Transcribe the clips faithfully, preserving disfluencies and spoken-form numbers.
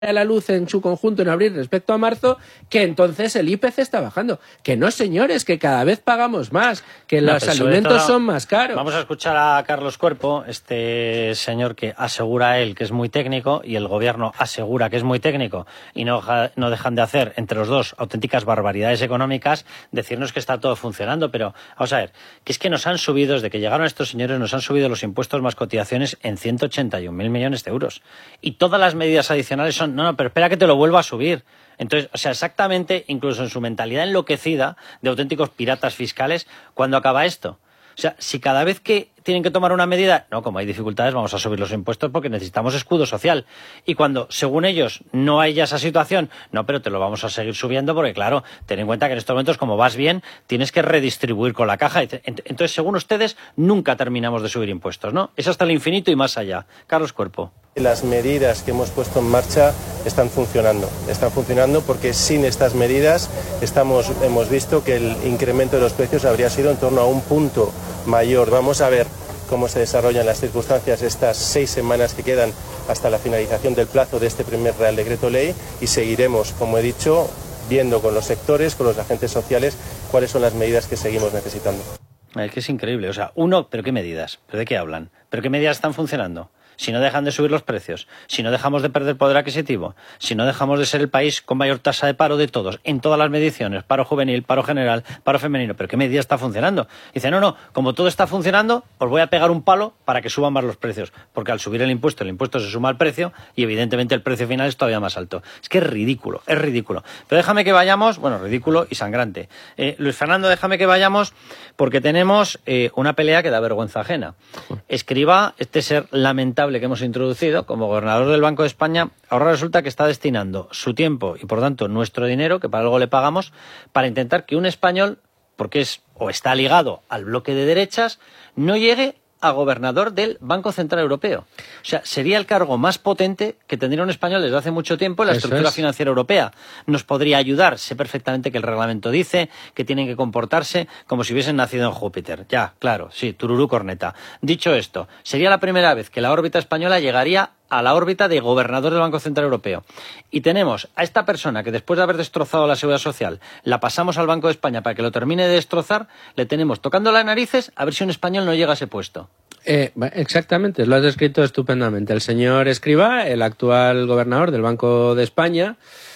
a la luz en su conjunto en abril respecto a marzo, que entonces el I P C está bajando. Que no, señores, que cada vez pagamos más, que no, los alimentos todo, son más caros. Vamos a escuchar a Carlos Cuerpo, este señor que asegura él que es muy técnico y el gobierno asegura que es muy técnico y no, no dejan de hacer entre los dos auténticas barbaridades económicas, decirnos que está todo funcionando. Pero vamos a ver, que es que nos han subido, desde que llegaron estos señores, nos han subido los impuestos más cotizaciones en ciento ochenta y un mil millones de euros. Y todas las medidas adicionales son no, no, pero espera que te lo vuelva a subir. Entonces, o sea, exactamente, incluso en su mentalidad enloquecida de auténticos piratas fiscales, ¿cuándo acaba esto? O sea, si cada vez que tienen que tomar una medida, no, como hay dificultades, vamos a subir los impuestos porque necesitamos escudo social. Y cuando, según ellos, no hay ya esa situación, no, pero te lo vamos a seguir subiendo porque, claro, ten en cuenta que en estos momentos, como vas bien, tienes que redistribuir con la caja. Entonces, según ustedes, nunca terminamos de subir impuestos, ¿no? Es hasta el infinito y más allá. Carlos Cuerpo. Las medidas que hemos puesto en marcha están funcionando. Están funcionando porque sin estas medidas estamos, hemos visto que el incremento de los precios habría sido en torno a un punto mayor. Vamos a ver cómo se desarrollan las circunstancias estas seis semanas que quedan hasta la finalización del plazo de este primer Real Decreto Ley y seguiremos, como he dicho, viendo con los sectores, con los agentes sociales, cuáles son las medidas que seguimos necesitando. Es que es increíble. O sea, uno, ¿pero qué medidas? ¿Pero de qué hablan? ¿Pero qué medidas están funcionando? Si no dejan de subir los precios, si no dejamos de perder poder adquisitivo, si no dejamos de ser el país con mayor tasa de paro de todos, en todas las mediciones, paro juvenil, paro general, paro femenino, ¿pero qué medida está funcionando? Dice, no, no, como todo está funcionando, os voy a pegar un palo para que suban más los precios, porque al subir el impuesto, el impuesto se suma al precio y evidentemente el precio final es todavía más alto. Es que es ridículo, es ridículo. Pero déjame que vayamos, bueno, ridículo y sangrante. Eh, Luis Fernando, déjame que vayamos porque tenemos eh, una pelea que da vergüenza ajena. Escrivá, este ser lamentable que hemos introducido como gobernador del Banco de España, ahora resulta que está destinando su tiempo y por tanto nuestro dinero, que para algo le pagamos, para intentar que un español, porque es o está ligado al bloque de derechas, no llegue a gobernador del Banco Central Europeo. O sea, sería el cargo más potente que tendría un español desde hace mucho tiempo en la Eso estructura es. financiera europea. Nos podría ayudar. Sé perfectamente que el reglamento dice que tienen que comportarse como si hubiesen nacido en Júpiter. Ya, claro, sí, tururú corneta. Dicho esto, sería la primera vez que la órbita española llegaría a la órbita de gobernador del Banco Central Europeo. Y tenemos a esta persona que después de haber destrozado la Seguridad Social, la pasamos al Banco de España para que lo termine de destrozar, le tenemos tocando las narices a ver si un español no llega a ese puesto. Eh, exactamente, lo has descrito estupendamente. El señor Escrivá, el actual gobernador del Banco de España,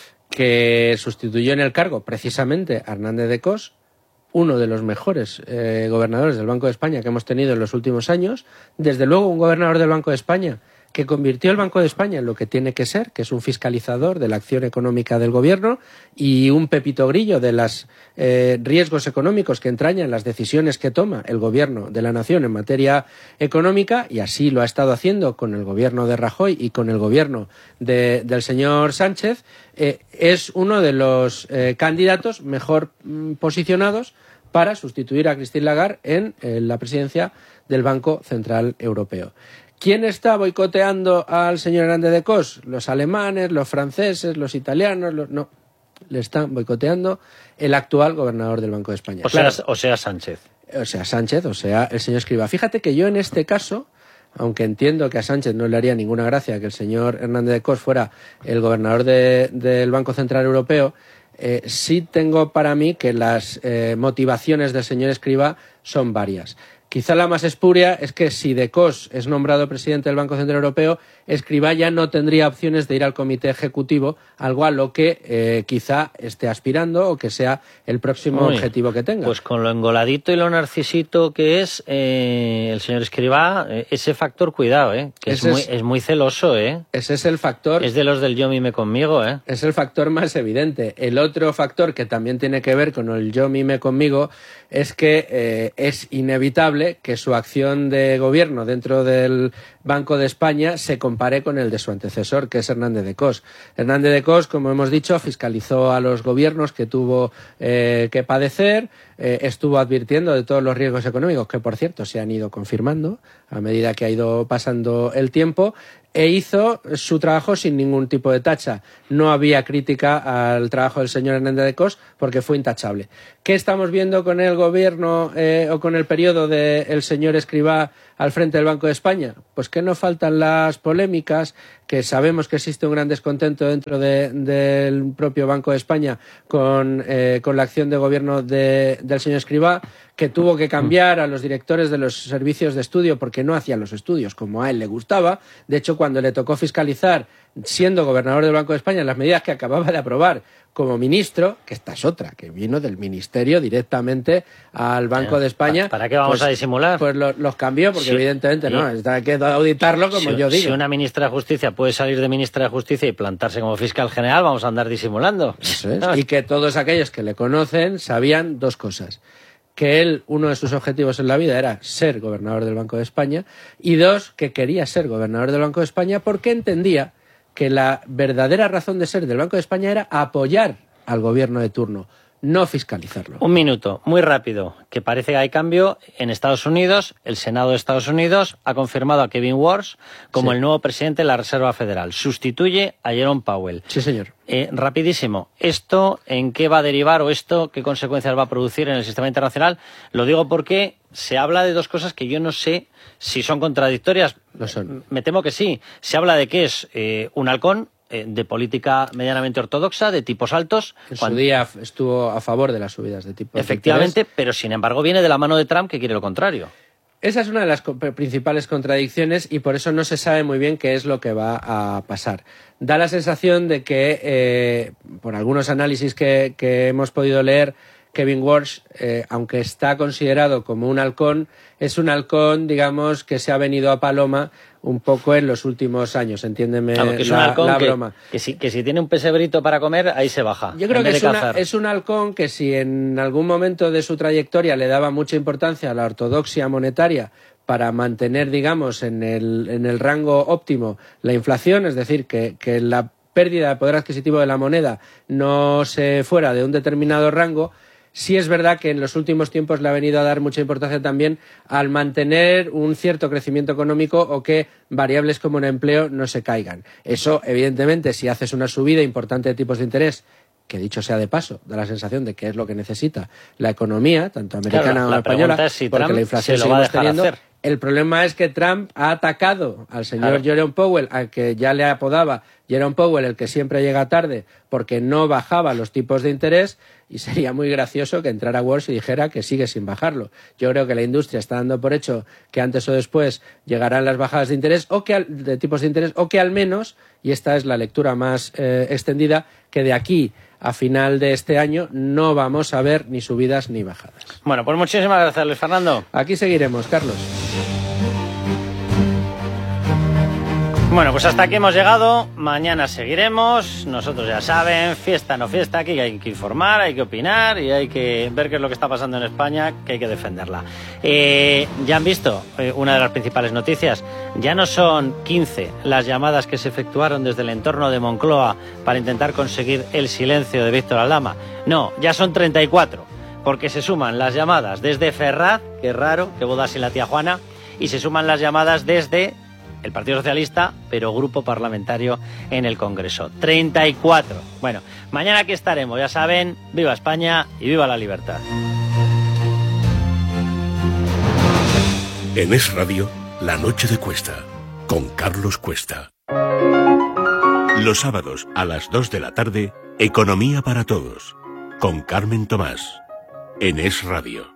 que sustituyó en el cargo precisamente a Hernández de Cos, uno de los mejores eh, gobernadores del Banco de España que hemos tenido en los últimos años, desde luego un gobernador del Banco de España que convirtió el Banco de España en lo que tiene que ser, que es un fiscalizador de la acción económica del gobierno y un pepito grillo de los eh, riesgos económicos que entrañan las decisiones que toma el gobierno de la nación en materia económica, y así lo ha estado haciendo con el gobierno de Rajoy y con el gobierno de, del señor Sánchez. Eh, es uno de los eh, candidatos mejor mm, posicionados para sustituir a Christine Lagarde en eh, la presidencia del Banco Central Europeo. ¿Quién está boicoteando al señor Hernández de Cos? Los alemanes, los franceses, los italianos, los... no. Le están boicoteando el actual gobernador del Banco de España. O, claro, sea, o sea, Sánchez. O sea, Sánchez, o sea, el señor Escrivá. Fíjate que yo en este caso, aunque entiendo que a Sánchez no le haría ninguna gracia que el señor Hernández de Cos fuera el gobernador de, del Banco Central Europeo, eh, sí tengo para mí que las eh, motivaciones del señor Escrivá son varias. Quizá la más espuria es que si De Cos es nombrado presidente del Banco Central Europeo, Escrivá ya no tendría opciones de ir al comité ejecutivo, algo a lo que eh, quizá esté aspirando o que sea el próximo Uy, objetivo que tenga. Pues con lo engoladito y lo narcisito que es eh, el señor Escrivá, eh, ese factor, cuidado, eh, que es muy, es, es muy celoso. Eh. Ese es el factor... Es de los del yo mime conmigo. Eh. Es el factor más evidente. El otro factor que también tiene que ver con el yo mime conmigo es que eh, es inevitable que su acción de gobierno dentro del Banco de España se compare con el de su antecesor, que es Hernández de Cos. Hernández de Cos, como hemos dicho, fiscalizó a los gobiernos que tuvo eh, que padecer, eh, estuvo advirtiendo de todos los riesgos económicos, que por cierto se han ido confirmando a medida que ha ido pasando el tiempo. e hizo su trabajo sin ningún tipo de tacha. No había crítica al trabajo del señor Hernández de Cos porque fue intachable. ¿Qué estamos viendo con el gobierno eh, o con el periodo del señor Escrivá al frente del Banco de España? Pues que no faltan las polémicas, que sabemos que existe un gran descontento dentro de, del propio Banco de España con, eh, con la acción de gobierno de, del señor Escrivá, que tuvo que cambiar a los directores de los servicios de estudio porque no hacían los estudios como a él le gustaba. De hecho, cuando le tocó fiscalizar, siendo gobernador del Banco de España, las medidas que acababa de aprobar como ministro, que esta es otra, que vino del ministerio directamente al Banco de España. ¿Para qué vamos pues, a disimular? Pues lo, los cambió, porque sí, evidentemente sí. no, hay que auditarlo como si, yo digo. Si una ministra de Justicia puede salir de ministra de Justicia y plantarse como fiscal general, vamos a andar disimulando. Eso es. Y que todos aquellos que le conocen sabían dos cosas. Que él, uno de sus objetivos en la vida era ser gobernador del Banco de España, y dos, que quería ser gobernador del Banco de España porque entendía que la verdadera razón de ser del Banco de España era apoyar al gobierno de turno, no fiscalizarlo. Un minuto, muy rápido, que parece que hay cambio en Estados Unidos. El Senado de Estados Unidos ha confirmado a Kevin Warsh como sí. el nuevo presidente de la Reserva Federal. Sustituye a Jerome Powell. Sí, señor. Eh, rapidísimo, ¿esto en qué va a derivar o esto qué consecuencias va a producir en el sistema internacional? Lo digo porque se habla de dos cosas que yo no sé si son contradictorias. No son. Me temo que sí. Se habla de que es eh, un halcón eh, de política medianamente ortodoxa, de tipos altos. En cuando... su día estuvo a favor de las subidas de tipos. Efectivamente, de pero sin embargo viene de la mano de Trump, que quiere lo contrario. Esa es una de las principales contradicciones y por eso no se sabe muy bien qué es lo que va a pasar. Da la sensación de que, eh, por algunos análisis que, que hemos podido leer, Kevin Warsh, eh, aunque está considerado como un halcón, es un halcón, digamos, que se ha venido a paloma un poco en los últimos años, entiéndeme claro, que es la, un halcón la que, broma. Que si, que si tiene un pesebrito para comer, ahí se baja. Yo creo que es, una, es un halcón que si en algún momento de su trayectoria le daba mucha importancia a la ortodoxia monetaria para mantener, digamos, en el, en el rango óptimo la inflación, es decir, que, que la pérdida de poder adquisitivo de la moneda no se fuera de un determinado rango. Sí es verdad que en los últimos tiempos le ha venido a dar mucha importancia también al mantener un cierto crecimiento económico o que variables como el empleo no se caigan. Eso, evidentemente, si haces una subida importante de tipos de interés, que dicho sea de paso, da la sensación de que es lo que necesita la economía, tanto americana claro, como española, es si porque Trump la inflación se lo va a seguimos dejar teniendo. hacer. El problema es que Trump ha atacado al señor claro. Jerome Powell, al que ya le apodaba Jerome Powell, el que siempre llega tarde, porque no bajaba los tipos de interés, y sería muy gracioso que entrara Warsh y dijera que sigue sin bajarlo. Yo creo que la industria está dando por hecho que antes o después llegarán las bajadas de interés o que al, de tipos de interés, o que al menos, y esta es la lectura más eh, extendida, que de aquí a final de este año no vamos a ver ni subidas ni bajadas. Bueno, pues muchísimas gracias, Luis Fernando. Aquí seguiremos, Carlos. Bueno, pues hasta aquí hemos llegado. Mañana seguiremos. Nosotros ya saben, fiesta no fiesta, aquí hay que informar, hay que opinar y hay que ver qué es lo que está pasando en España, que hay que defenderla. Eh, ya han visto eh, una de las principales noticias. Ya no son quince las llamadas que se efectuaron desde el entorno de Moncloa para intentar conseguir el silencio de Víctor Aldama. No, ya son treinta y cuatro, porque se suman las llamadas desde Ferraz, que es raro, que boda sin la tía Juana, y se suman las llamadas desde el Partido Socialista, pero grupo parlamentario en el Congreso. treinta y cuatro. Bueno, mañana aquí estaremos, ya saben, viva España y viva la libertad. En Es Radio, La Noche de Cuesta, con Carlos Cuesta. Los sábados a las dos de la tarde, Economía para Todos, con Carmen Tomás, en Es Radio.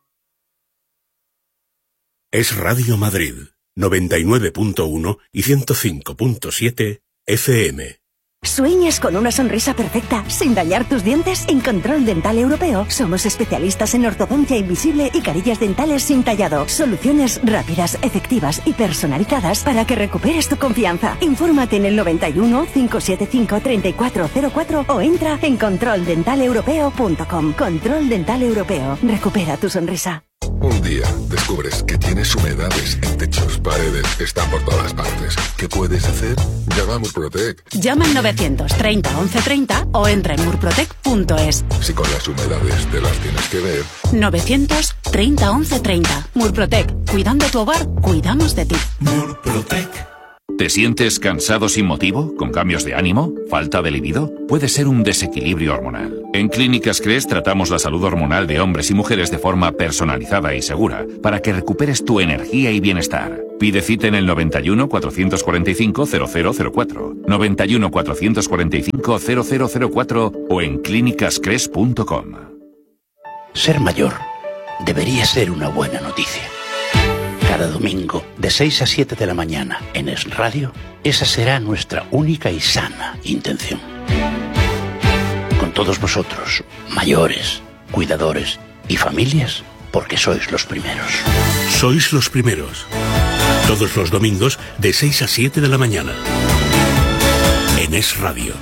Es Radio Madrid, noventa y nueve punto uno y ciento cinco punto siete F M. ¿Sueñas con una sonrisa perfecta sin dañar tus dientes? En Control Dental Europeo somos especialistas en ortodoncia invisible y carillas dentales sin tallado. Soluciones rápidas, efectivas y personalizadas para que recuperes tu confianza. Infórmate en el noventa y uno, cinco siete cinco, treinta y cuatro cero cuatro o entra en control dental europeo punto com. Control Dental Europeo. Recupera tu sonrisa. Un día descubres que tienes humedades en techos, paredes, están por todas partes. ¿Qué puedes hacer? Llama a Murprotec. Llama al novecientos treinta once treinta o entra en murprotec punto es. Si con las humedades te las tienes que ver. novecientos treinta once treinta. Murprotec. Cuidando tu hogar, cuidamos de ti. Murprotec. ¿Te sientes cansado sin motivo? ¿Con cambios de ánimo? ¿Falta de libido? Puede ser un desequilibrio hormonal. En Clínicas Cres tratamos la salud hormonal de hombres y mujeres de forma personalizada y segura para que recuperes tu energía y bienestar. Pide cita en el noventa y uno, cuatrocientos cuarenta y cinco, cero cero cero cuatro, noventa y uno, cuatrocientos cuarenta y cinco, cero cero cero cuatro o en clínicas cres punto com. Ser mayor debería ser una buena noticia. Cada domingo, de seis a siete de la mañana, en Es Radio, esa será nuestra única y sana intención. Con todos vosotros, mayores, cuidadores y familias, porque sois los primeros. Sois los primeros. Todos los domingos, de seis a siete de la mañana. En Es Radio.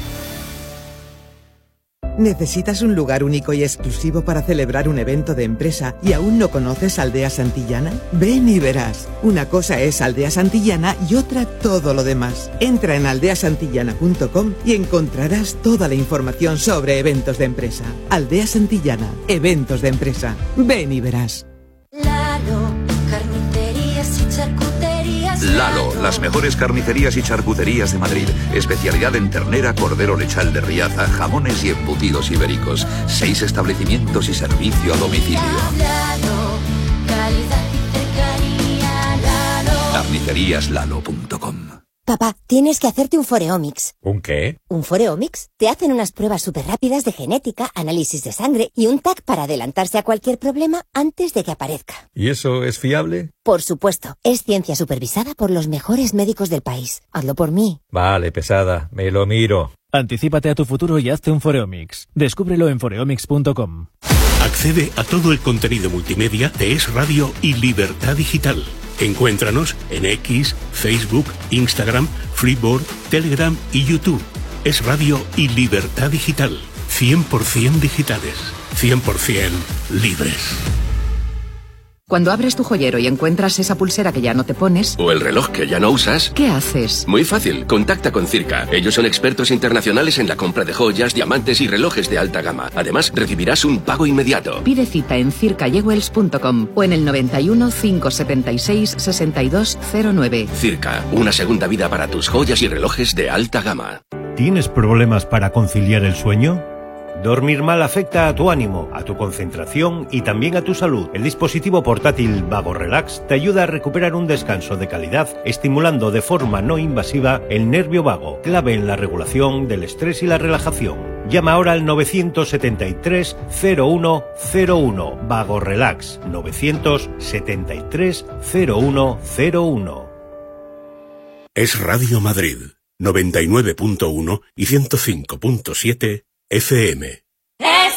¿Necesitas un lugar único y exclusivo para celebrar un evento de empresa y aún no conoces Aldea Santillana? Ven y verás. Una cosa es Aldea Santillana y otra todo lo demás. Entra en aldea santillana punto com y encontrarás toda la información sobre eventos de empresa. Aldea Santillana, eventos de empresa. Ven y verás. Lalo, carnicerías y charcuterías. Lalo, las mejores carnicerías y charcuterías de Madrid. Especialidad en ternera, cordero lechal de Riaza, jamones y embutidos ibéricos. Seis establecimientos y servicio a domicilio. Lalo, calidad y cercanía. Lalo. carnicerías lalo punto com. Papá, tienes que hacerte un Foreomics. ¿Un qué? ¿Un Foreomics? Te hacen unas pruebas súper rápidas de genética, análisis de sangre y un T A C para adelantarse a cualquier problema antes de que aparezca. ¿Y eso es fiable? Por supuesto. Es ciencia supervisada por los mejores médicos del país. Hazlo por mí. Vale, pesada. Me lo miro. Anticípate a tu futuro y hazte un Foreomics. Descúbrelo en foreomics punto com. Accede a todo el contenido multimedia de Es Radio y Libertad Digital. Encuéntranos en X, Facebook, Instagram, Freeboard, Telegram y YouTube. Es Radio y Libertad Digital. cien por ciento digitales. cien por ciento libres. Cuando abres tu joyero y encuentras esa pulsera que ya no te pones... O el reloj que ya no usas... ¿Qué haces? Muy fácil, contacta con Circa. Ellos son expertos internacionales en la compra de joyas, diamantes y relojes de alta gama. Además, recibirás un pago inmediato. Pide cita en circa jewels punto com o en el noventa y uno, cinco setenta y seis, sesenta y dos cero nueve. Circa, una segunda vida para tus joyas y relojes de alta gama. ¿Tienes problemas para conciliar el sueño? Dormir mal afecta a tu ánimo, a tu concentración y también a tu salud. El dispositivo portátil Vago Relax te ayuda a recuperar un descanso de calidad, estimulando de forma no invasiva el nervio vago, clave en la regulación del estrés y la relajación. Llama ahora al novecientos setenta y tres, cero uno cero uno. Vago Relax, novecientos setenta y tres, cero uno cero uno. Es Radio Madrid, noventa y nueve punto uno y ciento cinco punto siete F M. Es